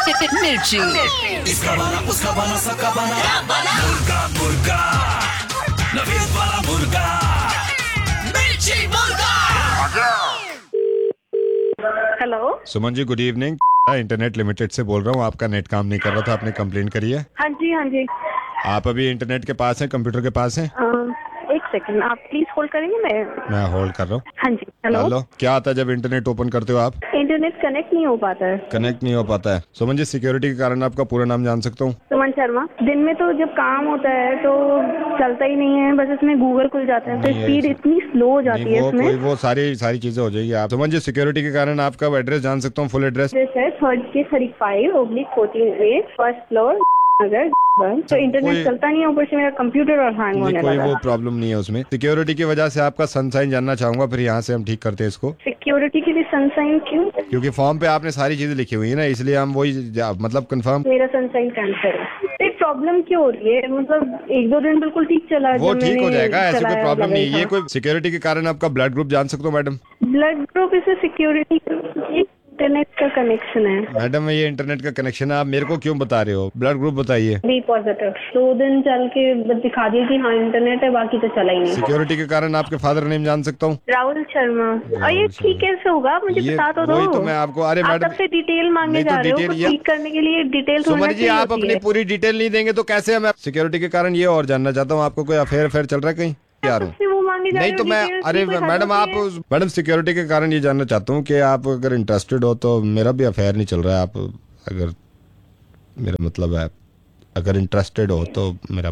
मिर्ची। इसका बना उसका बना सबका बना मुर्गा मुर्गा नवीद वाला मुर्गा मिर्ची मुर्गा। Hello Suman ji, good evening. Internet limited से बोल रहा हूँ। आपका नेट काम नहीं कर रहा था, आपने कंप्लेंट करी है। हाँ जी हाँ जी। आप अभी इंटरनेट के पास हैं, कंप्यूटर के पास हैं? एक सेकंड, आप प्लीज होल्ड करेंगे। मैं होल्ड कर रहा हूँ। हाँ जी। हेलो। क्या आता है जब इंटरनेट ओपन करते हो आप? इंटरनेट कनेक्ट नहीं हो पाता है। कनेक्ट नहीं हो पाता है। सुमन जी, सिक्योरिटी के कारण आपका पूरा नाम जान सकता हूँ? सुमन शर्मा। दिन में तो जब काम होता है तो चलता ही नहीं है, बस इसमें गूगल खुल जाता है तो स्पीड इतनी स्लो हो जाती है इसमें। वो सारी चीजें हो जाएगी आप। सुमन जी, सिक्योरिटी के कारण आपका एड्रेस जान सकता हूँ? फुल एड्रेस है 30K35/14A फर्स्ट फ्लोर नगर। तो इंटरनेट चलता नहीं है, ऊपर से मेरा कंप्यूटर और हैंग होने लगा। कोई वो प्रॉब्लम नहीं है उसमें। सिक्योरिटी की वजह से आपका सनसाइन जानना चाहूंगा, फिर यहाँ से हम ठीक करते हैं इसको। सिक्योरिटी के लिए सनसाइन क्यों? क्योंकि फॉर्म पे आपने सारी चीजें लिखी हुई है ना, इसलिए हम वही मतलब कंफर्म। मेरा सनसाइन कैंसिल है। प्रॉब्लम क्यों हो रही है? मतलब 1-2 दिन बिल्कुल ठीक चला, वो ठीक हो जाएगा, ऐसी कोई प्रॉब्लम नहीं है। ये कोई सिक्योरिटी के कारण आपका ब्लड ग्रुप जान सकता हूँ मैडम? ब्लड ग्रुप इसे सिक्योरिटी इंटरनेट का कनेक्शन है। मैडम, ये इंटरनेट का कनेक्शन है, आप मेरे को क्यों बता रहे हो? ब्लड ग्रुप बताइए। B positive. 2 दिन चल के बस दिखा दिया कि हाँ इंटरनेट है, बाकी तो चला ही नहीं। सिक्योरिटी के कारण आपके फादर नेम जान सकता हूँ? राहुल शर्मा। और ये ठीक कैसे होगा? मुझे बता तो दो। तो मैं आपको, अरे मैडम, सबसे डिटेल मांगने जा रहे हो, ठीक करने के लिए डिटेल। सुमन जी, आप अपनी पूरी डिटेल नहीं देंगे तो कैसे? हम सिक्योरिटी के कारण ये और जानना चाहता हूँ, आपको कोई अफेयर चल रहा है कहीं? नहीं तो मैं, अरे मैडम, मैडम सिक्योरिटी के कारण ये जानना चाहता हूँ कि आप अगर इंटरेस्टेड हो तो मेरा भी अफेयर नहीं चल रहा है। आप अगर, मेरा मतलब है, अगर इंटरेस्टेड हो तो मेरा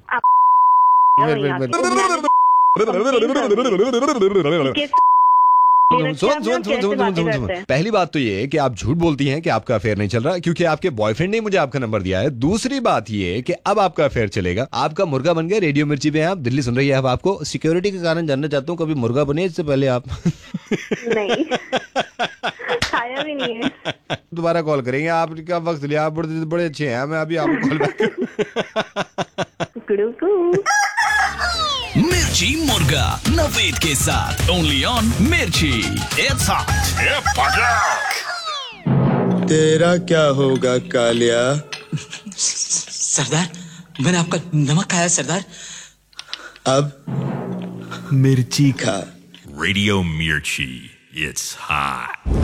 सुन। पहली बात तो ये है कि आप झूठ बोलती हैं कि आपका अफेयर नहीं चल रहा, क्योंकि आपके बॉयफ्रेंड ने मुझे आपका नंबर दिया है। दूसरी बात ये कि अब आपका अफेयर चलेगा, आपका मुर्गा बन गया। रेडियो मिर्ची पे हैं आप, दिल्ली सुन रही है। अब आपको सिक्योरिटी के कारण जानना चाहता हूँ, कभी मुर्गा बने इससे पहले आप? नहीं, खाया भी नहीं है। दोबारा कॉल करेंगे, आपका वक्त लिया, आप बड़े अच्छे हैं। मैं अभी आपको कॉल बैक। मिर्ची मुर्गा नवीद के साथ ओनली ऑन मिर्ची। It's hot. तेरा क्या होगा कालिया? सरदार, मैंने आपका नमक खाया सरदार। अब मिर्ची खा। रेडियो मिर्ची। It's hot.